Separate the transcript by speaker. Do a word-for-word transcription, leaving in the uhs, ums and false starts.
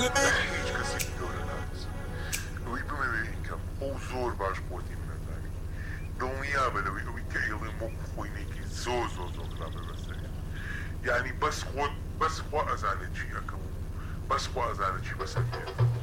Speaker 1: هیچ کەسێکی گەورە ناپەسەند ئەوەی بمەوێ ئینکەم ئەو زۆر باش خۆتی منەزانی دڵنیابە لەوەی ئەوەی کە ئێڵێ وەکو خۆینێکی زۆر زۆر زۆر خراپە بەسەرێ یعنی بەس خۆت بەس خوا ئەزانێت چی ئەەکەم و بەس خوا ئەزانێت چی بەسەر